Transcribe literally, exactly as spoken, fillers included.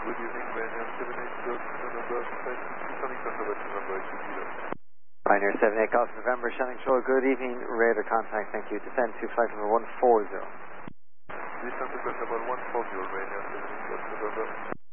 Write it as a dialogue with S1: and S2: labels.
S1: Good evening, Pioneer seven eight Golf November, flight sixty, coming control to number two zero.
S2: Pioneer seven eight Golf November, Shannon Shore, good evening, radar contact, thank you. Descend to flight number one four zero.
S1: Descend to flight number one four zero, Pioneer seven eight Golf November.